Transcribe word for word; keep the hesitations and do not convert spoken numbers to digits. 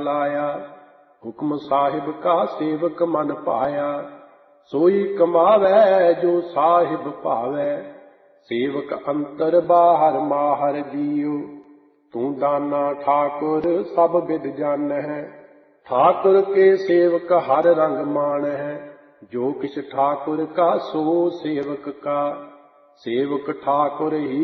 लाया। हुक्म साहिब का सेवक मन पाया, सोई कमावै जो साहिब भावै। सेवक अंतर बाहर माहर जियो, तू दाना ठाकुर सब विद जानहै। ठाकुर के सेवक हर रंग मान है, जो किछ ठाकुर का सो सेवक का। सेवक ठाकुर ही